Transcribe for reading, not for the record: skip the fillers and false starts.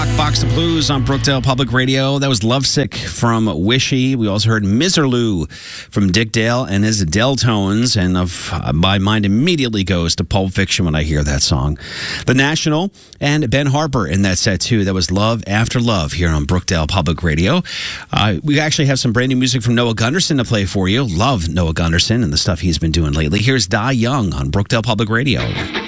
o'clock, Box of Blues on Brookdale Public Radio. That was Lovesick from Wishy. We also heard Miserlou from Dick Dale and his Deltones. And my mind immediately goes to Pulp Fiction when I hear that song. The National and Ben Harper in that set, too. That was Love After Love here on Brookdale Public Radio. We actually have some brand new music from Noah Gunderson to play for you. Love Noah Gunderson and the stuff he's been doing lately. Here's Die Young on Brookdale Public Radio.